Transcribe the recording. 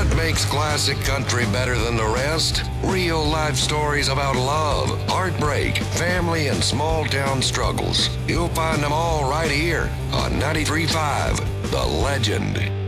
What makes classic country better than the rest? Real life stories about love, heartbreak, family, and small town struggles. You'll find them all right here on 93.5 The Legend.